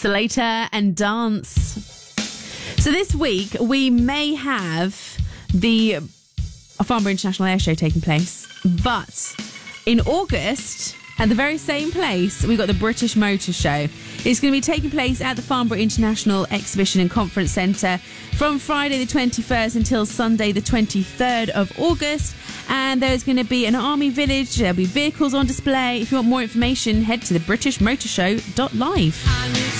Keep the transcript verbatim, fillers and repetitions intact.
Slater and Dance. So this week we may have the Farnborough International Air Show taking place, but in August, at the very same place, we've got the British Motor Show. It's going to be taking place at the Farnborough International Exhibition and Conference Centre from Friday the twenty-first until Sunday the twenty-third of August. And there's going to be an army village, there'll be vehicles on display. If you want more information, head to the british motor show dot live.